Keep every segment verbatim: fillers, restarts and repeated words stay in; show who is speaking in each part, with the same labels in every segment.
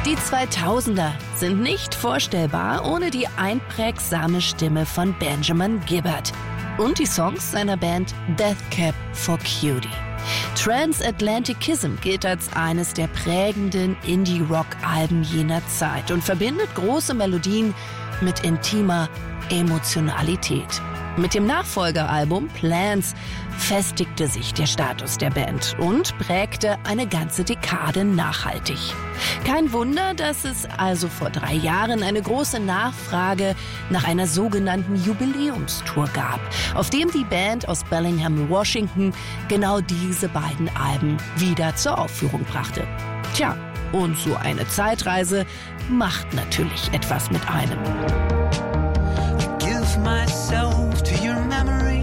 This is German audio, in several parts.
Speaker 1: Die zweitausender sind nicht vorstellbar ohne die einprägsame Stimme von Benjamin Gibbard und die Songs seiner Band Death Cab for Cutie. Transatlanticism gilt als eines der prägenden Indie-Rock-Alben jener Zeit und verbindet große Melodien mit intimer Emotionalität. Mit dem Nachfolgeralbum Plans festigte sich der Status der Band und prägte eine ganze Dekade nachhaltig. Kein Wunder, dass es also vor drei Jahren eine große Nachfrage nach einer sogenannten Jubiläumstour gab, auf dem die Band aus Bellingham, Washington, genau diese beiden Alben wieder zur Aufführung brachte. Tja, und so eine Zeitreise macht natürlich etwas mit einem.
Speaker 2: Myself to your memory.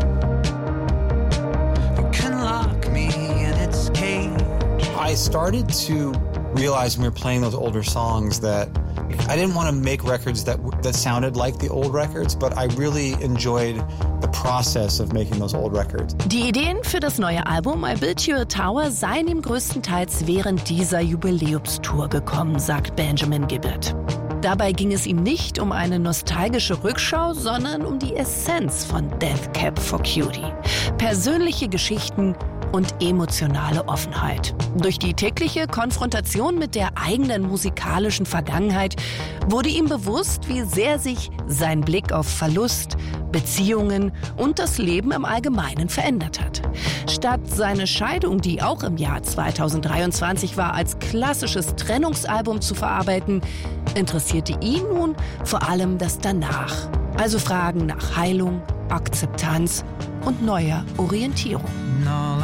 Speaker 2: You can lock me in its cage.
Speaker 3: I started to realize when we were playing those older songs that I didn't want to make records that that sounded like the old records, but I really enjoyed the process of making those old records.
Speaker 1: Die Ideen für das neue Album I Built You a Tower seien ihm größtenteils während dieser Jubiläumstour gekommen, sagt Benjamin Gibbard. Dabei ging es ihm nicht um eine nostalgische Rückschau, sondern um die Essenz von Death Cab for Cutie. Persönliche Geschichten und emotionale Offenheit. Durch die tägliche Konfrontation mit der eigenen musikalischen Vergangenheit wurde ihm bewusst, wie sehr sich sein Blick auf Verlust, Beziehungen und das Leben im Allgemeinen verändert hat. Statt seine Scheidung, die auch im Jahr zweitausenddreiundzwanzig war, als klassisches Trennungsalbum zu verarbeiten, interessierte ihn nun vor allem das Danach. Also Fragen nach Heilung, Akzeptanz und neuer Orientierung.